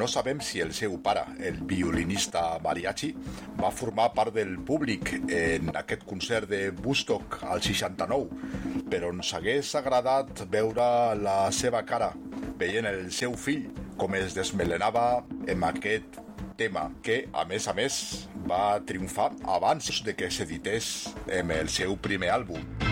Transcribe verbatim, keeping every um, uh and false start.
no sabem si el seu pare, el violinista mariachi, va formar part del públic en aquest concert de Woodstock al seixanta-nou, però ens hagués agradat veure la seva cara, veient el seu fill com es desmelenava amb aquest tema que, a més a més, va triomfar abans de que s'edités amb el seu primer àlbum.